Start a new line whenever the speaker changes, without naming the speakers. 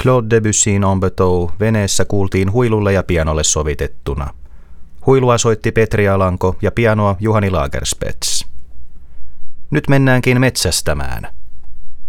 Claude Debussyn En Bateau veneessä kuultiin huilulle ja pianolle sovitettuna. Huilua soitti Petri Alanko ja pianoa Juhani Lagerspets. Nyt mennäänkin metsästämään.